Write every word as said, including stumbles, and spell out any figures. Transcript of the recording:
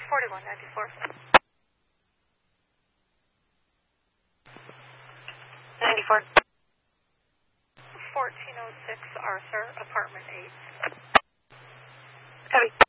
forty-one ninety-four. ninety-four. fourteen oh six Arthur, apartment eight. Copy.